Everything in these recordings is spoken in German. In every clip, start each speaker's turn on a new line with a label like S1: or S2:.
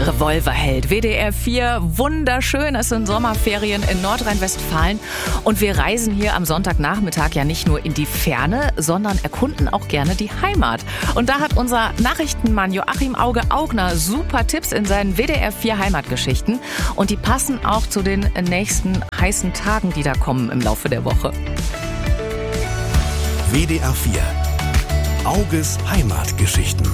S1: Revolverheld, WDR 4, wunderschön, es sind Sommerferien in Nordrhein-Westfalen und wir reisen hier am Sonntagnachmittag ja nicht nur in die Ferne, sondern erkunden auch gerne die Heimat. Und da hat unser Nachrichtenmann Joachim Auge-Augner super Tipps in seinen WDR 4 Heimatgeschichten und die passen auch zu den nächsten heißen Tagen, die da kommen im Laufe der Woche.
S2: WDR 4 Auges Heimatgeschichten.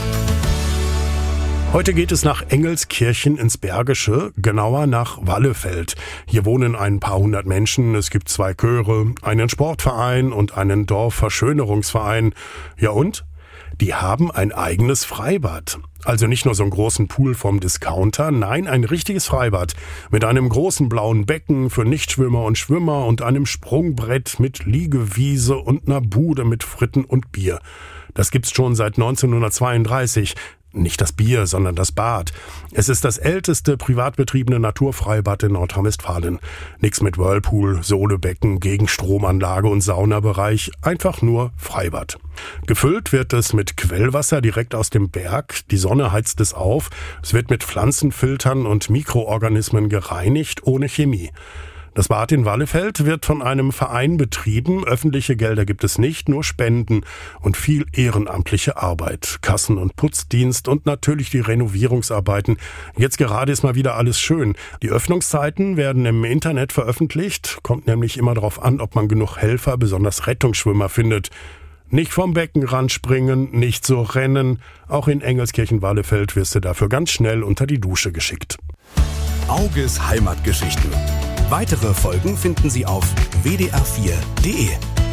S3: Heute geht es nach Engelskirchen ins Bergische, genauer nach Wallefeld. Hier wohnen ein paar hundert Menschen, es gibt 2 Chöre, einen Sportverein und einen Dorfverschönerungsverein. Ja und? Die haben ein eigenes Freibad. Also nicht nur so einen großen Pool vom Discounter, nein, ein richtiges Freibad. Mit einem großen blauen Becken für Nichtschwimmer und Schwimmer und einem Sprungbrett mit Liegewiese und einer Bude mit Fritten und Bier. Das gibt's schon seit 1932. Nicht das Bier, sondern das Bad. Es ist das älteste privat betriebene Naturfreibad in Nordrhein-Westfalen. Nix mit Whirlpool, Sohlebecken, Gegenstromanlage und Saunabereich. Einfach nur Freibad. Gefüllt wird es mit Quellwasser direkt aus dem Berg. Die Sonne heizt es auf. Es wird mit Pflanzenfiltern und Mikroorganismen gereinigt, ohne Chemie. Das Bad in Wallefeld wird von einem Verein betrieben. Öffentliche Gelder gibt es nicht, nur Spenden und viel ehrenamtliche Arbeit. Kassen- und Putzdienst und natürlich die Renovierungsarbeiten. Jetzt gerade ist mal wieder alles schön. Die Öffnungszeiten werden im Internet veröffentlicht. Kommt nämlich immer darauf an, ob man genug Helfer, besonders Rettungsschwimmer, findet. Nicht vom Beckenrand springen, nicht so rennen. Auch in Engelskirchen-Wallefeld wirst du dafür ganz schnell unter die Dusche geschickt.
S2: Auges Heimatgeschichten. Weitere Folgen finden Sie auf wdr4.de.